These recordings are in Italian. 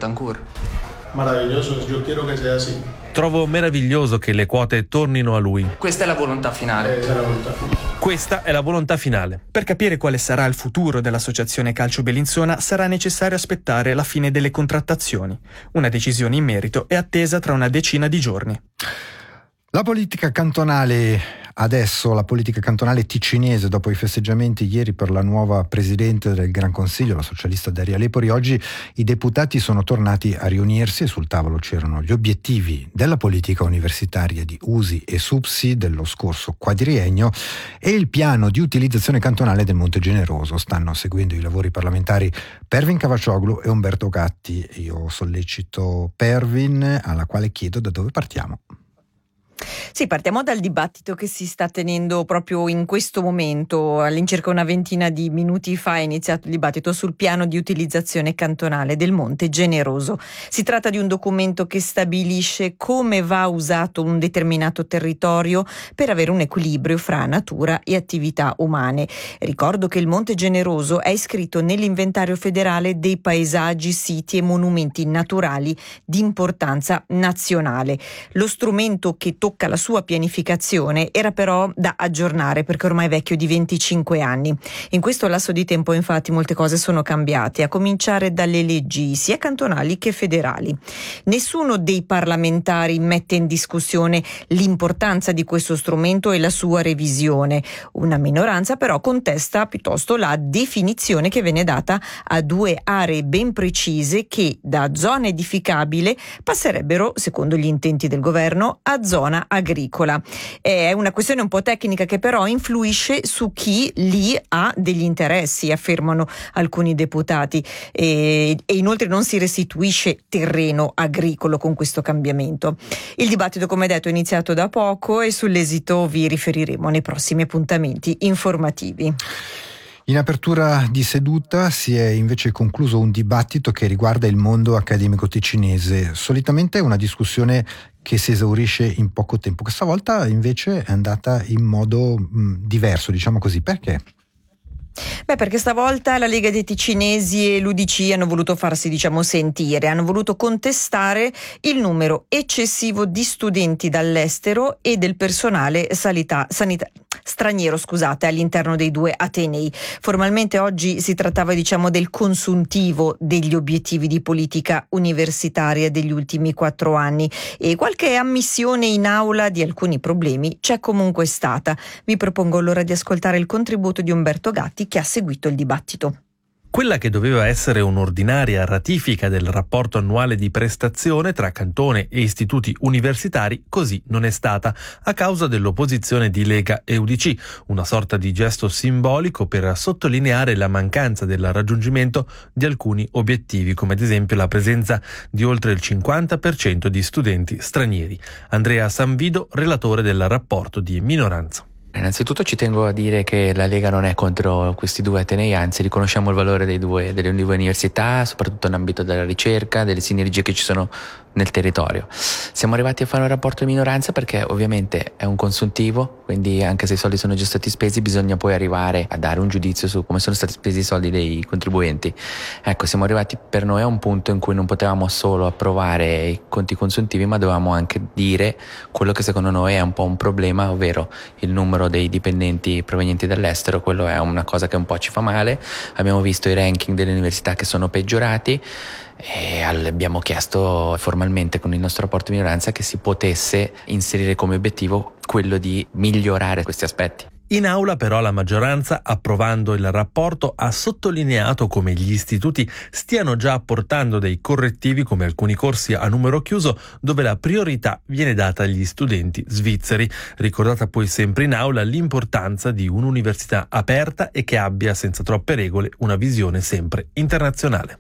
Betancur. Maravilloso, io quiero che sia così. Trovo meraviglioso che le quote tornino a lui. Questa è la volontà finale. Questa è la volontà finale. Per capire quale sarà il futuro dell'associazione Calcio Bellinzona sarà necessario aspettare la fine delle contrattazioni. Una decisione in merito è attesa tra una decina di giorni. La politica cantonale ticinese, dopo i festeggiamenti ieri per la nuova presidente del Gran Consiglio, la socialista Daria Lepori, oggi i deputati sono tornati a riunirsi e sul tavolo c'erano gli obiettivi della politica universitaria di usi e subsi dello scorso quadriennio e il piano di utilizzazione cantonale del Monte Generoso. Stanno seguendo i lavori parlamentari Pervin Cavaccioglu e Umberto Gatti. Io sollecito Pervin, alla quale chiedo da dove partiamo. Sì, partiamo dal dibattito che si sta tenendo proprio in questo momento. All'incirca una ventina di minuti fa è iniziato il dibattito sul piano di utilizzazione cantonale del Monte Generoso. Si tratta di un documento che stabilisce come va usato un determinato territorio per avere un equilibrio fra natura e attività umane. Ricordo che il Monte Generoso è iscritto nell'inventario federale dei paesaggi, siti e monumenti naturali di importanza nazionale. Lo strumento che tocca la sua pianificazione era però da aggiornare perché ormai è vecchio di 25 anni. In questo lasso di tempo infatti molte cose sono cambiate, a cominciare dalle leggi sia cantonali che federali. Nessuno dei parlamentari mette in discussione l'importanza di questo strumento e la sua revisione. Una minoranza però contesta piuttosto la definizione che viene data a due aree ben precise che da zona edificabile passerebbero, secondo gli intenti del governo, a zona agricola. È una questione un po' tecnica che però influisce su chi lì ha degli interessi, affermano alcuni deputati, e inoltre non si restituisce terreno agricolo con questo cambiamento. Il dibattito, come detto, è iniziato da poco e sull'esito vi riferiremo nei prossimi appuntamenti informativi. In apertura di seduta si è invece concluso un dibattito che riguarda il mondo accademico ticinese. Solitamente è una discussione che si esaurisce in poco tempo. Questa volta invece è andata in modo diverso, diciamo così. Perché? Perché stavolta la Lega dei Ticinesi e l'UDC hanno voluto farsi, sentire, hanno voluto contestare il numero eccessivo di studenti dall'estero e del personale straniero, all'interno dei due atenei. Formalmente oggi si trattava, del consuntivo degli obiettivi di politica universitaria degli ultimi 4 anni e qualche ammissione in aula di alcuni problemi c'è comunque stata. Vi propongo allora di ascoltare il contributo di Umberto Gatti che ha seguito il dibattito. Quella che doveva essere un'ordinaria ratifica del rapporto annuale di prestazione tra cantone e istituti universitari così non è stata, a causa dell'opposizione di Lega e UDC, una sorta di gesto simbolico per sottolineare la mancanza del raggiungimento di alcuni obiettivi, come ad esempio la presenza di oltre il 50% di studenti stranieri. Andrea Sanvido, relatore del rapporto di minoranza. Innanzitutto ci tengo a dire che la Lega non è contro questi due atenei, anzi riconosciamo il valore delle due università, soprattutto nell'ambito della ricerca, delle sinergie che ci sono nel territorio. Siamo arrivati a fare un rapporto di minoranza perché ovviamente è un consuntivo, quindi anche se i soldi sono già stati spesi bisogna poi arrivare a dare un giudizio su come sono stati spesi i soldi dei contribuenti. Ecco, siamo arrivati per noi a un punto in cui non potevamo solo approvare i conti consuntivi, ma dovevamo anche dire quello che secondo noi è un po' un problema, ovvero il numero dei dipendenti provenienti dall'estero. Quello è una cosa che un po' ci fa male. Abbiamo visto i ranking delle università che sono peggiorati e abbiamo chiesto formalmente con il nostro rapporto di minoranza che si potesse inserire come obiettivo quello di migliorare questi aspetti. In aula però la maggioranza, approvando il rapporto, ha sottolineato come gli istituti stiano già apportando dei correttivi, come alcuni corsi a numero chiuso dove la priorità viene data agli studenti svizzeri. Ricordata poi sempre in aula l'importanza di un'università aperta e che abbia senza troppe regole una visione sempre internazionale.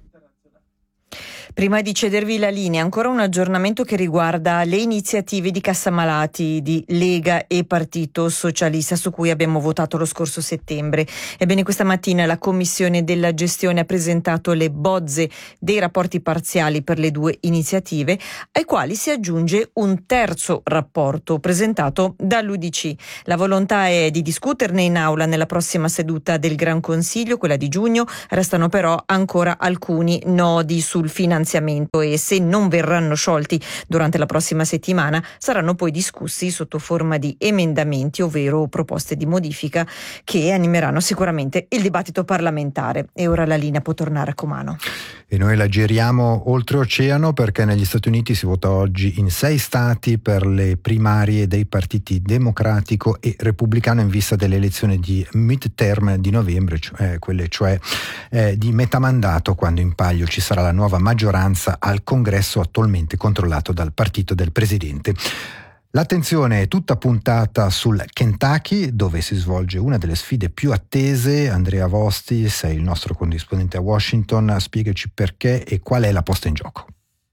Prima di cedervi la linea, ancora un aggiornamento che riguarda le iniziative di cassa malati di Lega e Partito Socialista su cui abbiamo votato lo scorso settembre. Ebbene, questa mattina la Commissione della Gestione ha presentato le bozze dei rapporti parziali per le due iniziative, ai quali si aggiunge un terzo rapporto presentato dall'UDC. La volontà è di discuterne in aula nella prossima seduta del Gran Consiglio, quella di giugno. Restano però ancora alcuni nodi sul finanziamento. finanziamento e, se non verranno sciolti durante la prossima settimana, saranno poi discussi sotto forma di emendamenti, ovvero proposte di modifica che animeranno sicuramente il dibattito parlamentare. E ora la linea può tornare a Comano. E noi la giriamo oltreoceano, perché negli Stati Uniti si vota oggi in 6 stati per le primarie dei partiti democratico e repubblicano in vista delle elezioni di midterm di novembre, quelle cioè di metà mandato, quando in palio ci sarà la nuova maggioranza al Congresso, attualmente controllato dal partito del presidente. L'attenzione è tutta puntata sul Kentucky, dove si svolge una delle sfide più attese. Andrea Vosti, sei il nostro corrispondente a Washington, spiegaci perché e qual è la posta in gioco.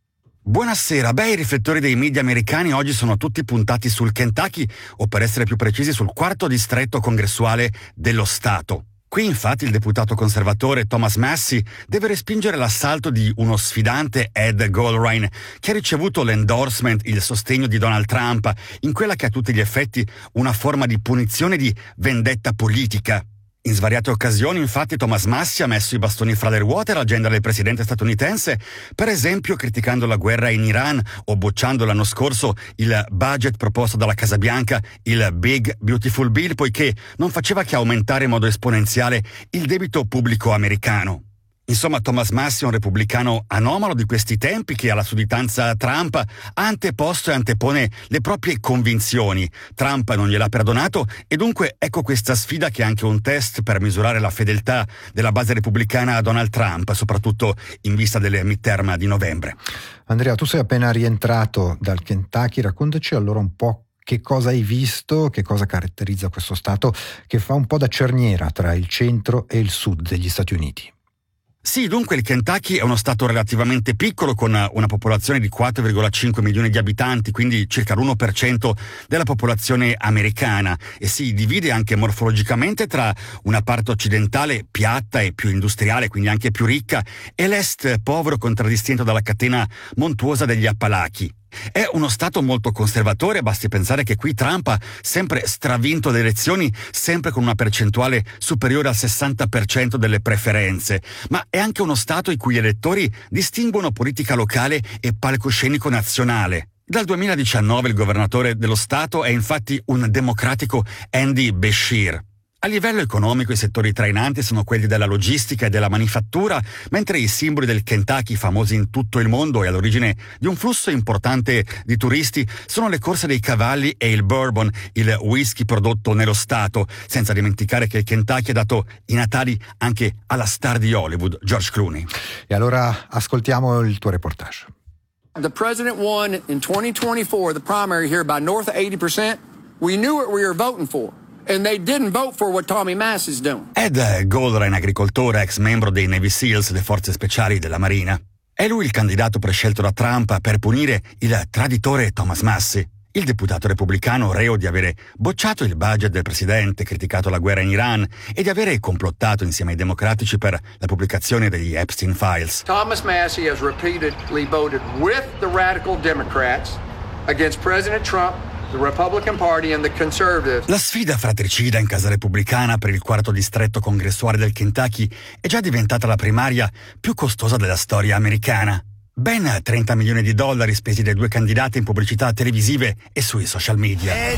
Buonasera. I riflettori dei media americani oggi sono tutti puntati sul Kentucky, o per essere più precisi sul 4º distretto congressuale dello Stato. Qui infatti il deputato conservatore Thomas Massie deve respingere l'assalto di uno sfidante, Ed Goldrein, che ha ricevuto l'endorsement, il sostegno di Donald Trump, in quella che a tutti gli effetti una forma di punizione, di vendetta politica. In svariate occasioni, infatti, Thomas Massie ha messo i bastoni fra le ruote all'agenda del presidente statunitense, per esempio criticando la guerra in Iran o bocciando l'anno scorso il budget proposto dalla Casa Bianca, il Big Beautiful Bill, poiché non faceva che aumentare in modo esponenziale il debito pubblico americano. Insomma, Thomas Massie è un repubblicano anomalo di questi tempi che, alla sudditanza Trump, ha anteposto e antepone le proprie convinzioni. Trump non gliel'ha perdonato e dunque ecco questa sfida, che è anche un test per misurare la fedeltà della base repubblicana a Donald Trump, soprattutto in vista delle midterm di novembre. Andrea, tu sei appena rientrato dal Kentucky, raccontaci allora un po' che cosa hai visto, che cosa caratterizza questo stato che fa un po' da cerniera tra il centro e il sud degli Stati Uniti. Sì, dunque il Kentucky è uno stato relativamente piccolo, con una popolazione di 4,5 milioni di abitanti, quindi circa l'1% della popolazione americana, e si divide anche morfologicamente tra una parte occidentale piatta e più industriale, quindi anche più ricca, e l'est povero, contraddistinto dalla catena montuosa degli Appalachi. È uno stato molto conservatore, basti pensare che qui Trump ha sempre stravinto le elezioni, sempre con una percentuale superiore al 60% delle preferenze, ma è anche uno stato i cui elettori distinguono politica locale e palcoscenico nazionale. Dal 2019 il governatore dello stato è infatti un democratico Andy Beshear. A livello economico i settori trainanti sono quelli della logistica e della manifattura, mentre i simboli del Kentucky, famosi in tutto il mondo e all'origine di un flusso importante di turisti, sono le corse dei cavalli e il bourbon, il whisky prodotto nello stato, senza dimenticare che il Kentucky ha dato i natali anche alla star di Hollywood, George Clooney. E allora ascoltiamo il tuo reportage. The president won in 2024 the primary here by north of 80%. We knew what we were voting for. And they didn't vote for what Tommy Massie is doing. Ed Goldrein, agricoltore, ex membro dei Navy SEALs, le forze speciali della Marina. È lui il candidato prescelto da Trump per punire il traditore Thomas Massie, il deputato repubblicano reo di avere bocciato il budget del presidente, criticato la guerra in Iran e di avere complottato insieme ai democratici per la pubblicazione degli Epstein Files. Thomas Massie has repeatedly voted with the radical Democrats against President Trump, the Republican Party and the Conservatives. La sfida fratricida in casa repubblicana per il 4º distretto congressuale del Kentucky è già diventata la primaria più costosa della storia americana. Ben $30 milioni spesi dai due candidati in pubblicità televisive e sui social media. Ed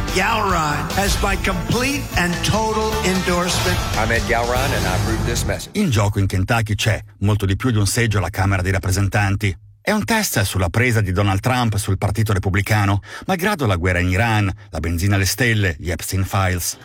Gowron has my complete and total endorsement. I'm Ed Gowron and I approve this message. In gioco in Kentucky c'è molto di più di un seggio alla Camera dei rappresentanti. È un test sulla presa di Donald Trump sul partito repubblicano, malgrado la guerra in Iran, la benzina alle stelle, gli Epstein Files.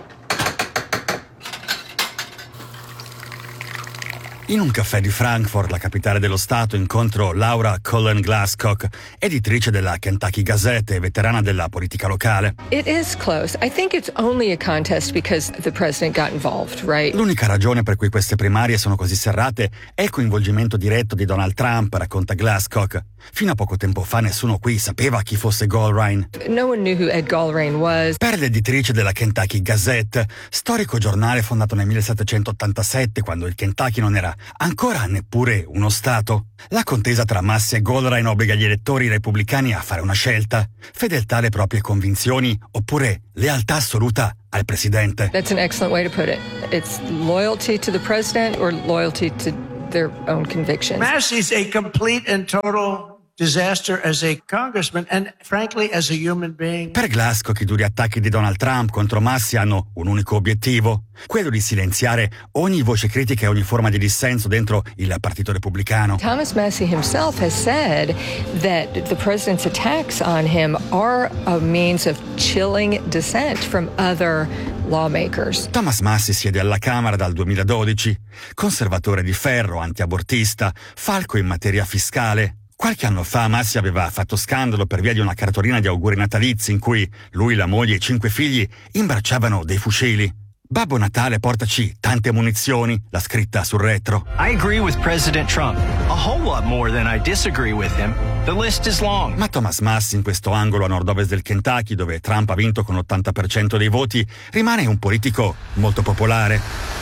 In un caffè di Frankfort, la capitale dello stato, incontro Laura Cullen Glasscock, editrice della Kentucky Gazette e veterana della politica locale. It is close. I think it's only a contest because the president got involved, right? L'unica ragione per cui queste primarie sono così serrate è il coinvolgimento diretto di Donald Trump, racconta Glasscock. Fino a poco tempo fa nessuno qui sapeva chi fosse Goldrein. No one knew who Ed Goldrein was. Per l'editrice della Kentucky Gazette, storico giornale fondato nel 1787, quando il Kentucky non era ancora neppure uno stato, la contesa tra Massie e Goldrein obbliga gli elettori repubblicani a fare una scelta: fedeltà alle proprie convinzioni oppure lealtà assoluta al presidente. That's an excellent way to put it. It's loyalty to the president or loyalty to their own convictions. Massey's a complete and total disaster as a congressman and frankly as a human being. Per Glasscock i duri attacchi di Donald Trump contro Massi hanno un unico obiettivo, quello di silenziare ogni voce critica e ogni forma di dissenso dentro il Partito Repubblicano. Thomas Massie himself has said that the president's attacks on him are a means of chilling dissent from other lawmakers. Thomas Massie siede alla Camera dal 2012, conservatore di ferro, antiabortista, falco in materia fiscale. Qualche anno fa Massie aveva fatto scandalo per via di una cartolina di auguri natalizi in cui lui, la moglie e 5 figli imbracciavano dei fucili. Babbo Natale, portaci tante munizioni, la scritta sul retro. I agree with President Trump. A whole lot more than I disagree with him. The list is long. Ma Thomas Massie, in questo angolo a nord-ovest del Kentucky, dove Trump ha vinto con l'80% dei voti, rimane un politico molto popolare.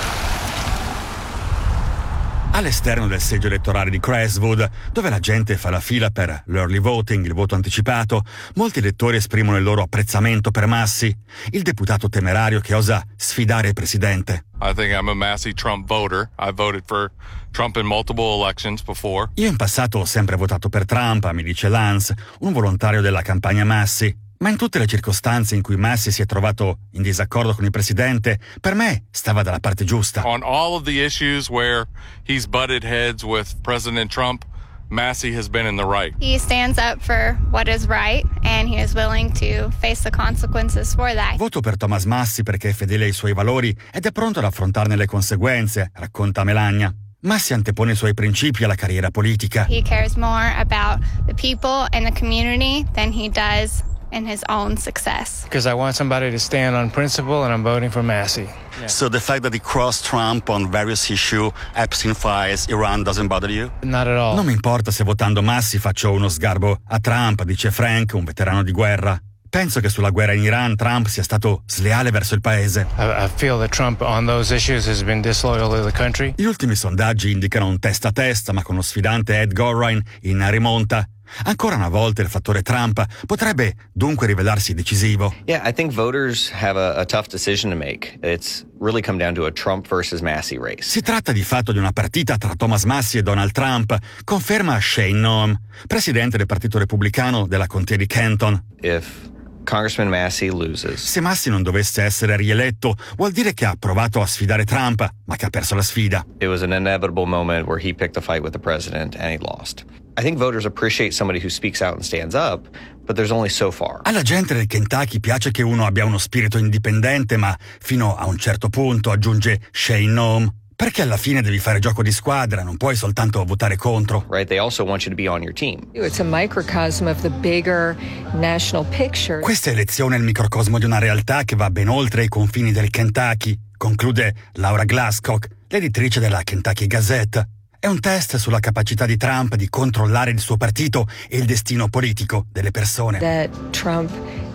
All'esterno del seggio elettorale di Crestwood, dove la gente fa la fila per l'early voting, il voto anticipato, molti elettori esprimono il loro apprezzamento per Massie, il deputato temerario che osa sfidare il presidente. I think I'm a Massie Trump voter. I voted for Trump in multiple elections before. Io in passato ho sempre votato per Trump, mi dice Lance, un volontario della campagna Massie. Ma in tutte le circostanze in cui Massie si è trovato in disaccordo con il presidente, per me stava dalla parte giusta. On all of the issues where he's butted heads with President Trump, Massie has been in the right. He stands up for what is right and he is willing to face the consequences for that. Voto per Thomas Massie perché è fedele ai suoi valori ed è pronto ad affrontarne le conseguenze, racconta Melania. Massie antepone i suoi principi alla carriera politica. He cares more about the people and the community than he does in his own success. Because I want somebody to stand on principle and I'm voting for Massie. Yeah. So the fact that he crossed Trump on various issues, Epstein files, Iran doesn't bother you? Not at all. Non mi importa se votando Massie faccio uno sgarbo a Trump, dice Frank, un veterano di guerra. Penso che sulla guerra in Iran Trump sia stato sleale verso il paese. I feel that Trump on those issues has been disloyal to the country. Gli ultimi sondaggi indicano un testa a testa, ma con lo sfidante Ed Gorine in rimonta. Ancora una volta il fattore Trump potrebbe dunque rivelarsi decisivo. Yeah, I think voters have a tough decision to make. It's really come down to a Trump versus Massie race. Si tratta di fatto di una partita tra Thomas Massie e Donald Trump, conferma Shane Noem, presidente del Partito Repubblicano della contea di Kenton. If Congressman Massie loses. Se Massie non dovesse essere rieletto, vuol dire che ha provato a sfidare Trump, ma che ha perso la sfida. It was an inevitable moment where he picked a fight with the president and he lost. I think voters appreciate somebody who speaks out and stands up, but there's only so far. Alla gente del Kentucky piace che uno abbia uno spirito indipendente, ma fino a un certo punto, aggiunge Shane Noem. Perché alla fine devi fare gioco di squadra, non puoi soltanto votare contro. Right, they also want you to be on your team. It's a microcosm of the bigger national picture. Questa elezione è il microcosmo di una realtà che va ben oltre i confini del Kentucky, conclude Laura Glasscock, l'editrice della Kentucky Gazette. È un test sulla capacità di Trump di controllare il suo partito e il destino politico delle persone. That Trump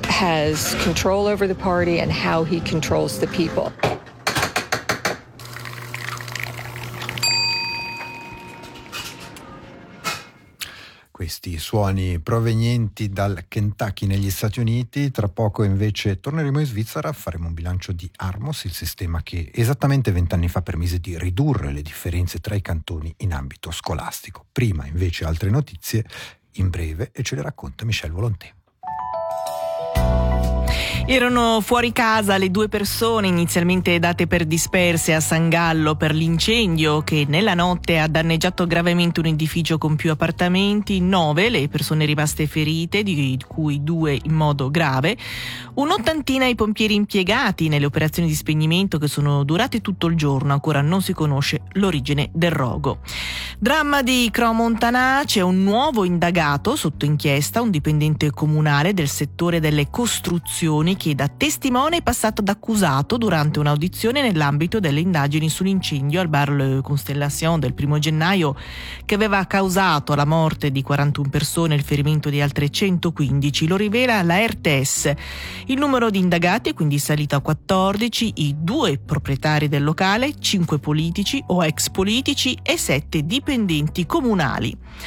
has control over the party and how he controls the people. Questi suoni provenienti dal Kentucky negli Stati Uniti. Tra poco invece torneremo in Svizzera, faremo un bilancio di Armos, il sistema che esattamente 20 anni fa permise di ridurre le differenze tra i cantoni in ambito scolastico. Prima invece altre notizie in breve e ce le racconta Michel Volonté. Erano fuori casa le 2 persone inizialmente date per disperse a San Gallo per l'incendio che nella notte ha danneggiato gravemente un edificio con più appartamenti. 9 le persone rimaste ferite, di cui 2 in modo grave. Un'ottantina i pompieri impiegati nelle operazioni di spegnimento che sono durate tutto il giorno. Ancora non si conosce l'origine del rogo. Dramma di Crans-Montana, c'è un nuovo indagato sotto inchiesta, un dipendente comunale del settore delle costruzioni che da testimone è passato ad accusato durante un'audizione nell'ambito delle indagini sull'incendio al bar Le Constellation del 1 gennaio che aveva causato la morte di 41 persone e il ferimento di altre 115. Lo rivela la RTS. Il numero di indagati è quindi salito a 14, i 2 proprietari del locale, 5 politici o ex politici e 7 dipendenti comunali.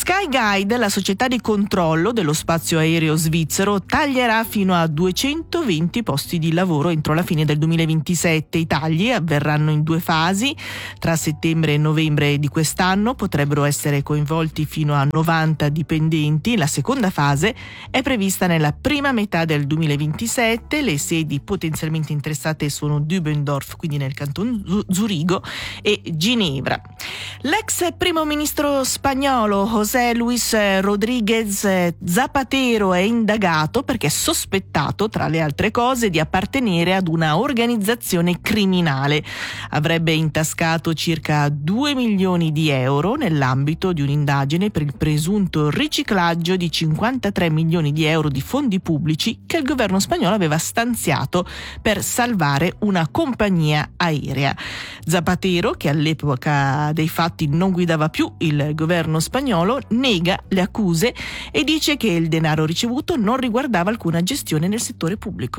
Skyguide, la società di controllo dello spazio aereo svizzero, taglierà fino a 220 posti di lavoro entro la fine del 2027. I tagli avverranno in 2 fasi. Tra settembre e novembre di quest'anno potrebbero essere coinvolti fino a 90 dipendenti. La seconda fase è prevista nella prima metà del 2027. Le sedi potenzialmente interessate sono Dübendorf, quindi nel canton Zurigo, e Ginevra. L'ex primo ministro spagnolo José Luis Rodríguez Zapatero è indagato perché è sospettato, tra le altre cose, di appartenere ad una organizzazione criminale. Avrebbe intascato circa 2 milioni di euro nell'ambito di un'indagine per il presunto riciclaggio di 53 milioni di euro di fondi pubblici che il governo spagnolo aveva stanziato per salvare una compagnia aerea. Zapatero, che all'epoca dei fatti non guidava più il governo spagnolo, nega le accuse e dice che il denaro ricevuto non riguardava alcuna gestione nel settore pubblico.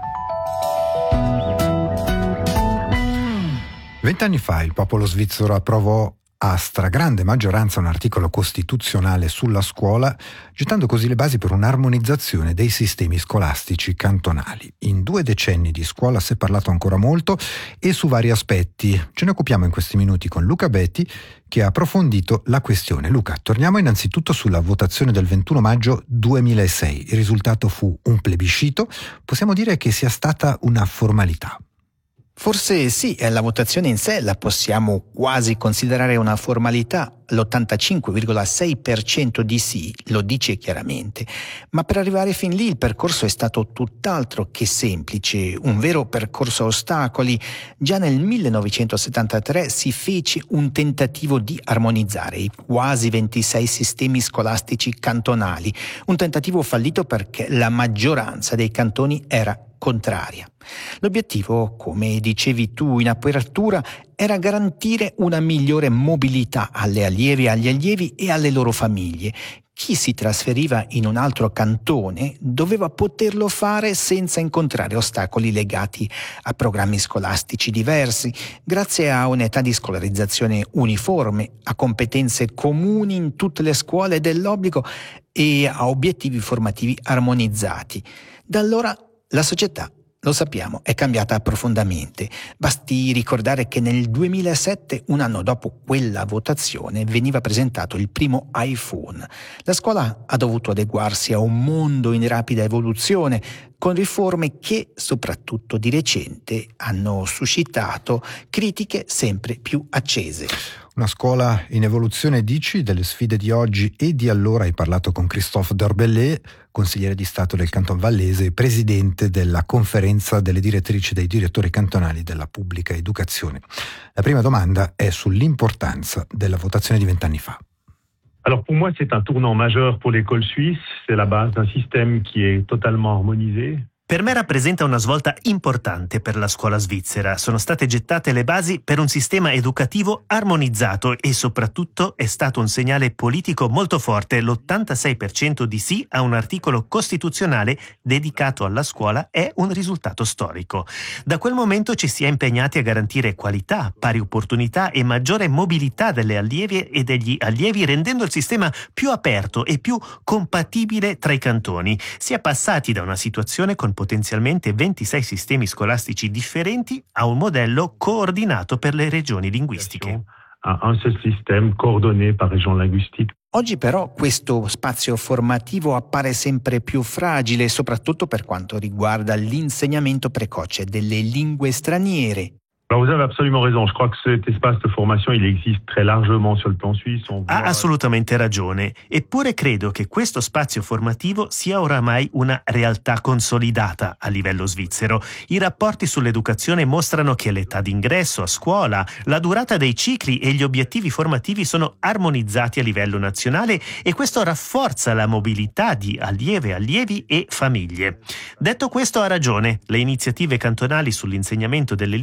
20 anni fa il popolo svizzero approvò a stragrande maggioranza un articolo costituzionale sulla scuola, gettando così le basi per un'armonizzazione dei sistemi scolastici cantonali. In 2 decenni di scuola si è parlato ancora molto e su vari aspetti. Ce ne occupiamo in questi minuti con Luca Betti, che ha approfondito la questione. Luca, torniamo innanzitutto sulla votazione del 21 maggio 2006. Il risultato fu un plebiscito. Possiamo dire che sia stata una formalità. Forse sì, la votazione in sé la possiamo quasi considerare una formalità. L'85,6% di sì lo dice chiaramente, ma per arrivare fin lì il percorso è stato tutt'altro che semplice, un vero percorso a ostacoli. Già nel 1973 si fece un tentativo di armonizzare i quasi 26 sistemi scolastici cantonali, un tentativo fallito perché la maggioranza dei cantoni era contraria. L'obiettivo, come dicevi tu in apertura, era garantire una migliore mobilità alle allievi, agli allievi e alle loro famiglie. Chi si trasferiva in un altro cantone doveva poterlo fare senza incontrare ostacoli legati a programmi scolastici diversi, grazie a un'età di scolarizzazione uniforme, a competenze comuni in tutte le scuole dell'obbligo e a obiettivi formativi armonizzati. Da allora la società, lo sappiamo, è cambiata profondamente. Basti ricordare che nel 2007, un anno dopo quella votazione, veniva presentato il primo iPhone. La scuola ha dovuto adeguarsi a un mondo in rapida evoluzione, con riforme che, soprattutto di recente, hanno suscitato critiche sempre più accese. Una scuola in evoluzione, dici, delle sfide di oggi e di allora. Hai parlato con Christophe Derbellé, consigliere di Stato del Canton Vallese e presidente della conferenza delle direttrici dei direttori cantonali della pubblica educazione. La prima domanda è sull'importanza della votazione di 20 anni fa. Alors pour moi, c'est un tournant majeur pour l'école suisse. C'est la base d'un système qui est totalement harmonisé. Per me rappresenta una svolta importante per la scuola svizzera. Sono state gettate le basi per un sistema educativo armonizzato e soprattutto è stato un segnale politico molto forte. L'86% di sì a un articolo costituzionale dedicato alla scuola è un risultato storico. Da quel momento ci si è impegnati a garantire qualità, pari opportunità e maggiore mobilità delle allievi e degli allievi, rendendo il sistema più aperto e più compatibile tra i cantoni. Si è passati da una situazione con potenzialmente 26 sistemi scolastici differenti a un modello coordinato per le regioni linguistiche. Un seul système coordonné par région linguistique. Oggi però questo spazio formativo appare sempre più fragile, soprattutto per quanto riguarda l'insegnamento precoce delle lingue straniere. Alors vous avez absolument raison, je crois que cet espace de formation il existe très largement sur le plan suisse. Ha assolutamente ragione, eppure credo che questo spazio formativo sia oramai una realtà consolidata a livello svizzero. I rapporti sull'educazione mostrano che l'età d'ingresso a scuola, la durata dei cicli e gli obiettivi formativi sono armonizzati a livello nazionale e questo rafforza la mobilità di allieve, allievi e famiglie. Detto questo, ha ragione, le iniziative cantonali sull'insegnamento delle lingue stanno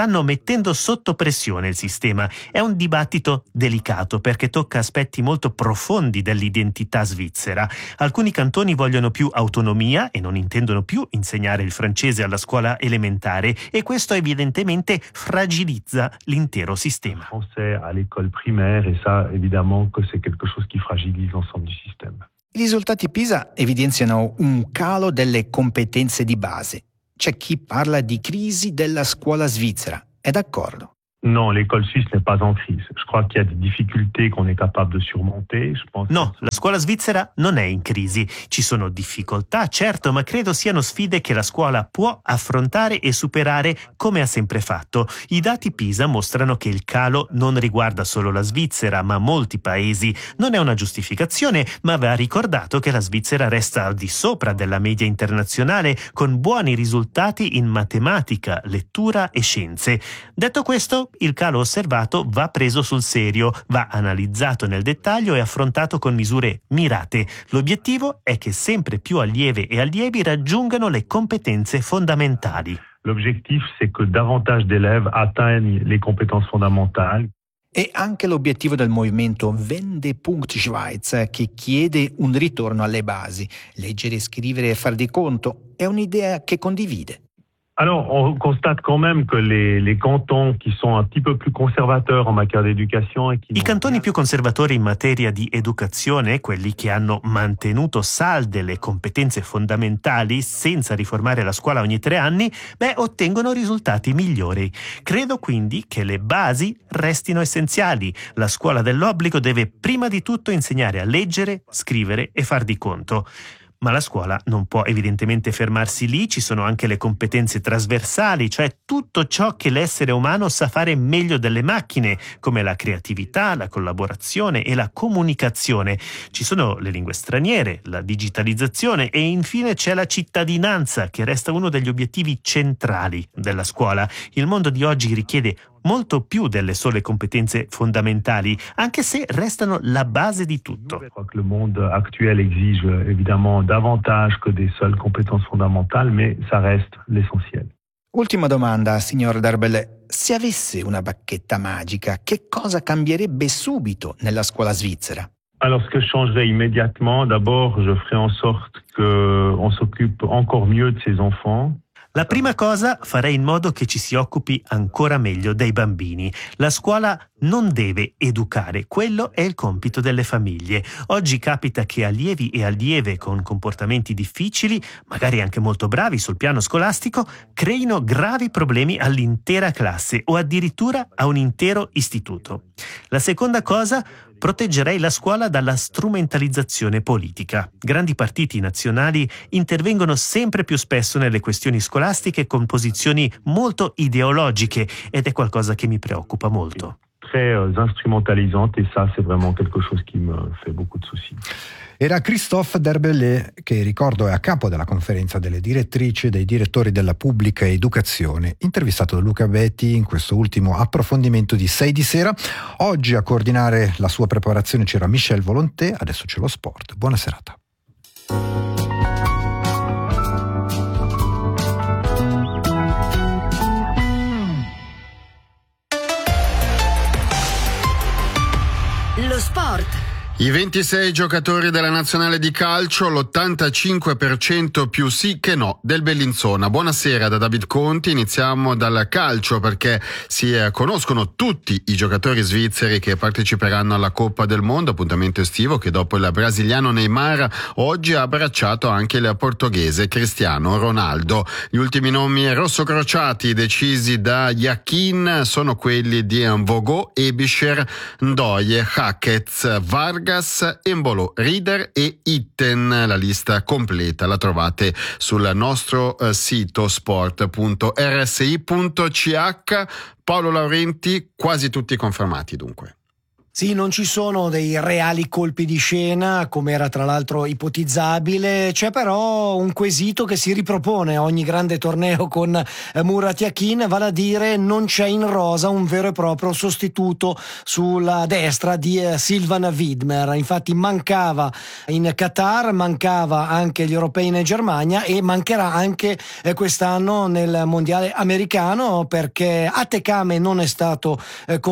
stanno mettendo sotto pressione il sistema. È un dibattito delicato perché tocca aspetti molto profondi dell'identità svizzera. Alcuni cantoni vogliono più autonomia e non intendono più insegnare il francese alla scuola elementare, e questo evidentemente fragilizza l'intero sistema. Français à l'école primaire, et ça évidemment que c'est quelque chose qui fragilise l'ensemble du système. I risultati PISA evidenziano un calo delle competenze di base. C'è chi parla di crisi della scuola svizzera. È d'accordo? Non, l'école suisse n'est pas en crise. Je crois qu'il y a des difficultés qu'on est capable de surmonter. No, la scuola svizzera non è in crisi. Ci sono difficoltà, certo, ma credo siano sfide che la scuola può affrontare e superare come ha sempre fatto. I dati PISA mostrano che il calo non riguarda solo la Svizzera, ma molti paesi. Non è una giustificazione, ma va ricordato che la Svizzera resta al di sopra della media internazionale, con buoni risultati in matematica, lettura e scienze. Detto questo, il calo osservato va preso sul serio, va analizzato nel dettaglio e affrontato con misure mirate. L'obiettivo è che sempre più allieve e allievi raggiungano le competenze fondamentali. L'objectif, c'est que davantage d'élèves atteignent les compétences fondamentales. E anche l'obiettivo del movimento Wendepunkt Schweiz, che chiede un ritorno alle basi. Leggere, scrivere e far di conto è un'idea che condivide. Alors, on constate quand même que les cantons qui sont un petit peu plus conservateurs en matière d'éducation et qui... I cantoni più conservatori in materia di educazione, quelli che hanno mantenuto salde le competenze fondamentali senza riformare la scuola ogni 3 anni, ottengono risultati migliori. Credo quindi che le basi restino essenziali. La scuola dell'obbligo deve prima di tutto insegnare a leggere, scrivere e far di conto. Ma la scuola non può evidentemente fermarsi lì, ci sono anche le competenze trasversali, cioè tutto ciò che l'essere umano sa fare meglio delle macchine, come la creatività, la collaborazione e la comunicazione. Ci sono le lingue straniere, la digitalizzazione e infine c'è la cittadinanza, che resta uno degli obiettivi centrali della scuola. Il mondo di oggi richiede molto più delle sole competenze fondamentali, anche se restano la base di tutto. Je crois que le monde actuel exige évidemment davantage que des seules compétences fondamentales, mais ça reste l'essentiel. Ultima domanda, signor Darbel. Se avesse una bacchetta magica, che cosa cambierebbe subito nella scuola svizzera? Alors, ce que je changerais immédiatement, d'abord, je ferais en sorte qu'on s'occupe encore mieux de ces enfants. La prima cosa, farei in modo che ci si occupi ancora meglio dei bambini. La scuola non deve educare, quello è il compito delle famiglie. Oggi capita che allievi e allieve con comportamenti difficili, magari anche molto bravi sul piano scolastico, creino gravi problemi all'intera classe o addirittura a un intero istituto. La seconda cosa, proteggerei la scuola dalla strumentalizzazione politica. Grandi partiti nazionali intervengono sempre più spesso nelle questioni scolastiche con posizioni molto ideologiche ed è qualcosa che mi preoccupa molto. Très instrumentalisante, et ça c'est vraiment quelque chose qui me fait beaucoup de soucis. Era Christophe Derbellet, che ricordo è a capo della conferenza delle direttrici e dei direttori della pubblica educazione, intervistato da Luca Betti in questo ultimo approfondimento di 6 di sera. Oggi a coordinare la sua preparazione c'era Michel Volonté, adesso c'è lo sport. Buona serata. Lo sport. I 26 giocatori della nazionale di calcio, l'85% più sì che no del Bellinzona. Buonasera da David Conti, iniziamo dal calcio perché si conoscono tutti i giocatori svizzeri che parteciperanno alla Coppa del Mondo, appuntamento estivo che dopo il brasiliano Neymar oggi ha abbracciato anche il portoghese Cristiano Ronaldo. Gli ultimi nomi rossocrociati decisi da Yakin sono quelli di Mvogo, Ebischer, Ndoye, Hackett, Vargas, Embolo, Rieder e Itten. La lista completa la trovate sul nostro sito sport.rsi.ch. Paolo Laurenti, quasi tutti confermati dunque. Sì, non ci sono dei reali colpi di scena, come era tra l'altro ipotizzabile. C'è però un quesito che si ripropone a ogni grande torneo con Murat Yakin, vale a dire non c'è in rosa un vero e proprio sostituto sulla destra di Silvan Widmer. Infatti mancava in Qatar, mancava anche gli europei in Germania e mancherà anche quest'anno nel mondiale americano, perché Atekame non è stato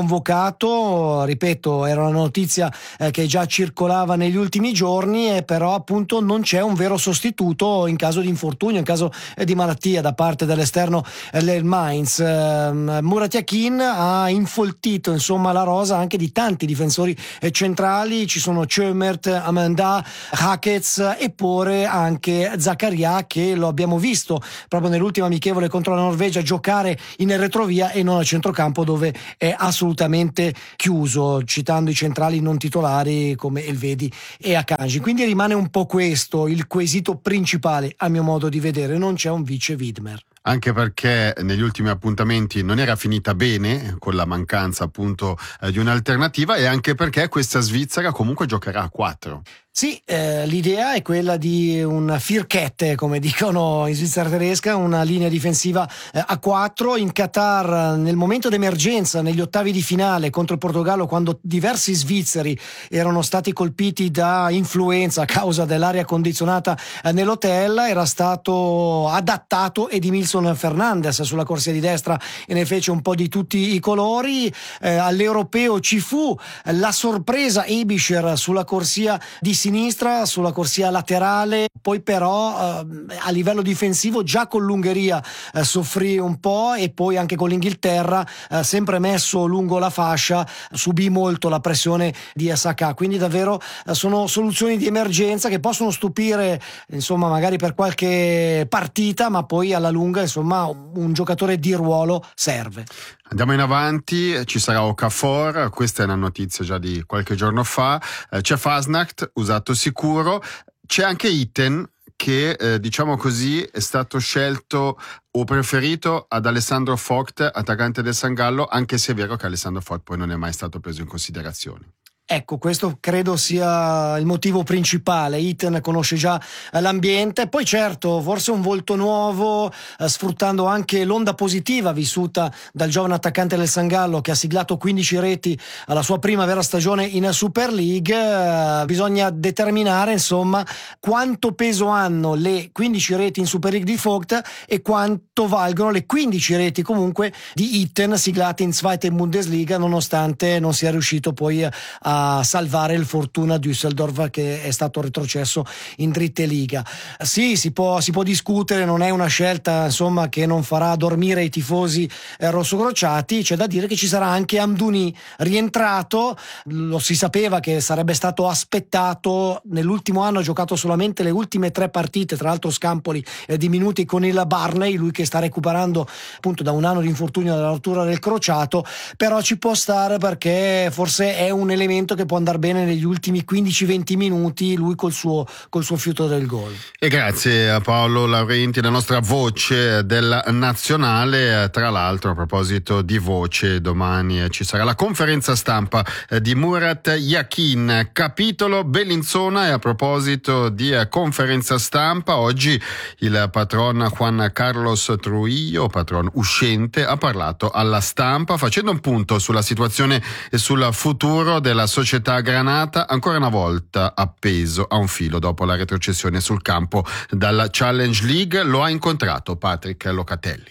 convocato. Ripeto, era una notizia che già circolava negli ultimi giorni, e però appunto non c'è un vero sostituto in caso di infortunio, in caso di malattia da parte dell'esterno del Mainz. Murat Yakin ha infoltito insomma la rosa anche di tanti difensori centrali. Ci sono Chömert, Amanda, Hakets e pure anche Zakaria, che lo abbiamo visto proprio nell'ultima amichevole contro la Norvegia giocare in retrovia e non a centrocampo, dove è assolutamente chiuso, citando i centrali non titolari come Elvedi e Akanji. Quindi rimane un po' questo il quesito principale, a mio modo di vedere. Non c'è un vice Widmer. Anche perché negli ultimi appuntamenti non era finita bene, con la mancanza appunto di un'alternativa, e anche perché questa Svizzera comunque giocherà a 4. Sì, l'idea è quella di un Vierkette, come dicono in Svizzera tedesca, una linea difensiva a 4. In Qatar, nel momento d'emergenza, negli ottavi di finale contro il Portogallo, quando diversi svizzeri erano stati colpiti da influenza a causa dell'aria condizionata nell'hotel, era stato adattato Edmilson Fernandes sulla corsia di destra e ne fece un po' di tutti i colori. All'europeo ci fu la sorpresa Ebischer sulla corsia di sinistra, sulla corsia laterale, poi però a livello difensivo già con l'Ungheria soffrì un po', e poi anche con l'Inghilterra, sempre messo lungo la fascia, subì molto la pressione di Saka. Quindi davvero sono soluzioni di emergenza che possono stupire insomma magari per qualche partita, ma poi alla lunga insomma un giocatore di ruolo serve. Andiamo in avanti, ci sarà Okafor, questa è una notizia già di qualche giorno fa, c'è Fasnacht, usato sicuro, c'è anche Itten che diciamo così è stato scelto o preferito ad Alessandro Vogt, attaccante del San Gallo, anche se è vero che Alessandro Vogt poi non è mai stato preso in considerazione. Ecco, questo credo sia il motivo principale. Itten conosce già l'ambiente, poi certo forse un volto nuovo, sfruttando anche l'onda positiva vissuta dal giovane attaccante del San Gallo, che ha siglato 15 reti alla sua prima vera stagione in Super League. Bisogna determinare insomma quanto peso hanno le 15 reti in Super League di Vogt e quanto valgono le 15 reti comunque di Itten siglate in Zweite Bundesliga, nonostante non sia riuscito poi a salvare il Fortuna Düsseldorf, che è stato retrocesso in Dritte Liga. Sì, si può discutere, non è una scelta insomma che non farà dormire i tifosi rossocrociati. C'è da dire che ci sarà anche Amdouni rientrato, lo si sapeva che sarebbe stato aspettato. Nell'ultimo anno ha giocato solamente le ultime 3 partite, tra l'altro scampoli di minuti con il Barney, lui che sta recuperando appunto da un anno di infortunio dalla rottura del crociato, però ci può stare perché forse è un elemento che può andare bene negli ultimi 15-20 minuti, lui col suo fiuto del gol. E grazie a Paolo Laurenti, la nostra voce della nazionale. Tra l'altro, a proposito di voce, domani ci sarà la conferenza stampa di Murat Yakin, capitolo Bellinzona. E a proposito di conferenza stampa, oggi il patron Juan Carlos Trujillo, patron uscente, ha parlato alla stampa facendo un punto sulla situazione e sul futuro della società granata, ancora una volta appeso a un filo dopo la retrocessione sul campo dalla Challenge League. Lo ha incontrato Patrick Locatelli.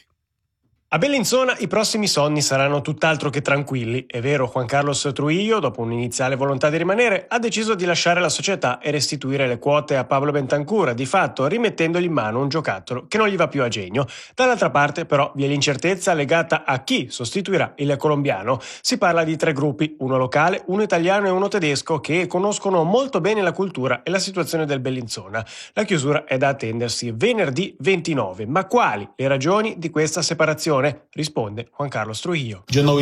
A Bellinzona i prossimi sonni saranno tutt'altro che tranquilli. È vero, Juan Carlos Trujillo, dopo un'iniziale volontà di rimanere, ha deciso di lasciare la società e restituire le quote a Pablo Bentancur, di fatto rimettendogli in mano un giocattolo che non gli va più a genio. Dall'altra parte però vi è l'incertezza legata a chi sostituirà il colombiano. Si parla di 3 gruppi, uno locale, uno italiano e uno tedesco, che conoscono molto bene la cultura e la situazione del Bellinzona. La chiusura è da attendersi venerdì 29. Ma quali le ragioni di questa separazione? ragione, risponde Juan Carlos Trujillo.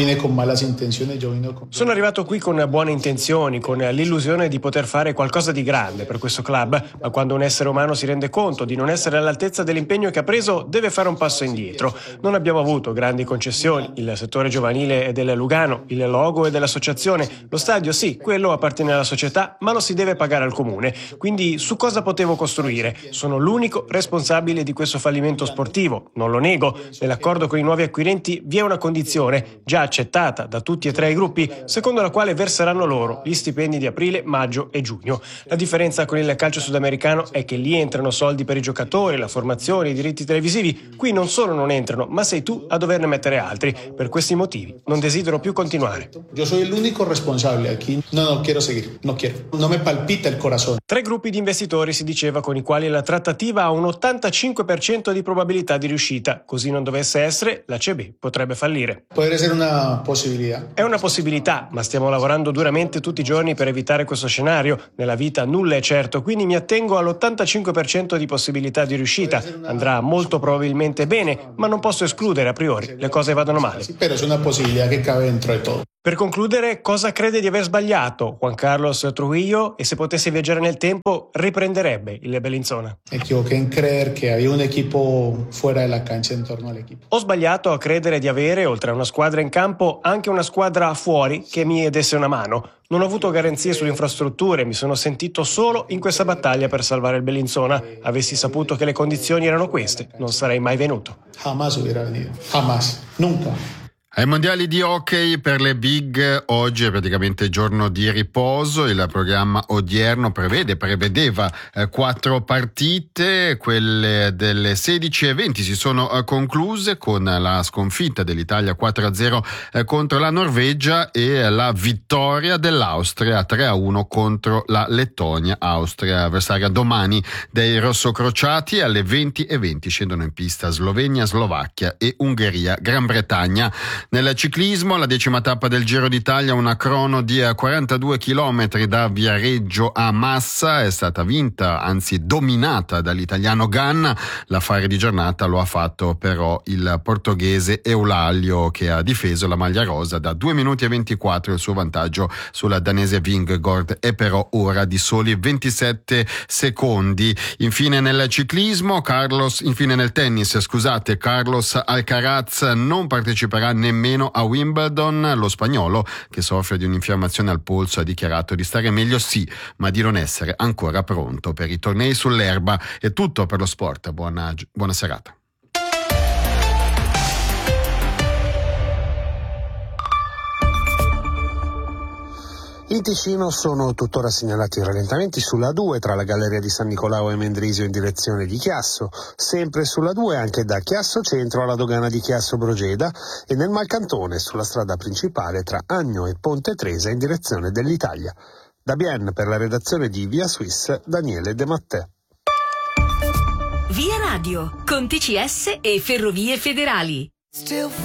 Sono arrivato qui con buone intenzioni, con l'illusione di poter fare qualcosa di grande per questo club, ma quando un essere umano si rende conto di non essere all'altezza dell'impegno che ha preso, deve fare un passo indietro. Non abbiamo avuto grandi concessioni, il settore giovanile è del Lugano, il logo è dell'associazione, lo stadio sì, quello appartiene alla società, ma lo si deve pagare al comune. Quindi su cosa potevo costruire? Sono l'unico responsabile di questo fallimento sportivo, non lo nego. Nell'accordo con i nuovi acquirenti vi è una condizione, già accettata da tutti e tre i gruppi, secondo la quale verseranno loro gli stipendi di aprile, maggio e giugno. La differenza con il calcio sudamericano è che lì entrano soldi per i giocatori, la formazione, i diritti televisivi. Qui non solo non entrano, ma sei tu a doverne mettere altri. Per questi motivi non desidero più continuare. Io sono l'unico responsabile qui. No, quiero seguir. No quiero. Non me palpita il corazón. Tre gruppi di investitori si diceva con i quali la trattativa ha un 85% di probabilità di riuscita. Così non dovesse essere, la CB potrebbe fallire. Può essere una possibilità. È una possibilità, ma stiamo lavorando duramente tutti i giorni per evitare questo scenario. Nella vita nulla è certo, quindi mi attengo all'85% di possibilità di riuscita. Andrà molto probabilmente bene, ma non posso escludere a priori. Le cose vadano male. Però è una possibilità che cabe dentro di tutto. Per concludere, cosa crede di aver sbagliato Juan Carlos Trujillo, e se potesse viaggiare nel tempo riprenderebbe il Bellinzona? Me equivoqué en creer que había un equipo fuera de la cancha intorno al equipo. Ho sbagliato a credere di avere, oltre a una squadra in campo, anche una squadra fuori che mi desse una mano. Non ho avuto garanzie sulle infrastrutture, mi sono sentito solo in questa battaglia per salvare il Bellinzona. Avessi saputo che le condizioni erano queste, non sarei mai venuto. Jamás hubiera venido. Jamás. Nunca. Ai mondiali di hockey per le big oggi è praticamente giorno di riposo. Il programma odierno prevedeva 4 partite, quelle delle 16:20 si sono concluse con la sconfitta dell'Italia 4-0 contro la Norvegia e la vittoria dell'Austria 3-1 contro la Lettonia. Austria avversaria domani dei rossocrociati. Alle 20:20 scendono in pista Slovenia, Slovacchia e Ungheria, Gran Bretagna. Nel ciclismo, la 10ª tappa del Giro d'Italia, una crono di 42 chilometri da Viareggio a Massa, è stata vinta, anzi dominata dall'italiano Ganna. L'affare di giornata lo ha fatto però il portoghese Eulalio, che ha difeso la maglia rosa da 2 minuti e 24. Il suo vantaggio sulla danese Vingegaard è però ora di soli 27 secondi. Infine nel tennis, Carlos Alcaraz non parteciperà nemmeno a Wimbledon. Lo spagnolo, che soffre di un'infiammazione al polso, ha dichiarato di stare meglio sì, ma di non essere ancora pronto per i tornei sull'erba. È tutto per lo sport, buona serata. In Ticino sono tuttora segnalati rallentamenti sulla 2 tra la galleria di San Nicolao e Mendrisio in direzione di Chiasso, sempre sulla 2 anche da Chiasso Centro alla dogana di Chiasso Brogeda e nel Malcantone sulla strada principale tra Agno e Ponte Tresa in direzione dell'Italia. Da Bienne per la redazione di Via Suisse, Daniele De Mattè. Via Radio con TCS e Ferrovie Federali.